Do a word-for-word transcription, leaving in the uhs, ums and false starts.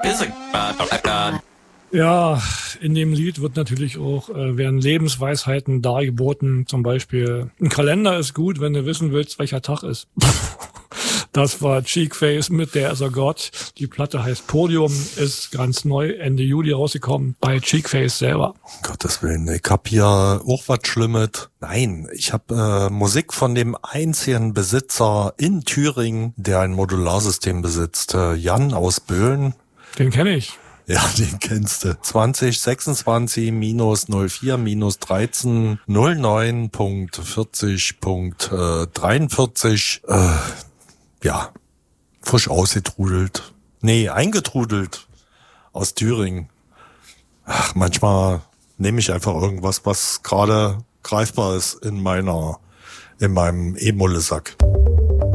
Ja, in dem Lied wird natürlich auch, äh, werden Lebensweisheiten dargeboten. Zum Beispiel, ein Kalender ist gut, wenn du wissen willst, welcher Tag ist. Das war Cheekface mit Der ist er Gott. Die Platte heißt Podium, ist ganz neu Ende Juli rausgekommen bei Cheekface selber. Um Gottes Willen, ich hab hier auch was Schlimmes. Nein, ich hab äh, Musik von dem einzigen Besitzer in Thüringen, der ein Modularsystem besitzt. Äh, Jan aus Böhlen. Den kenne ich. Ja, den kennst du. zwanzig sechsundzwanzig minus null vier minus dreizehn null neun Punkt vierzig Punkt dreiundvierzig. Äh, ja, frisch ausgetrudelt. Nee, eingetrudelt aus Thüringen. Ach, manchmal nehme ich einfach irgendwas, was gerade greifbar ist in meiner, in meinem E-Mulle-Sack.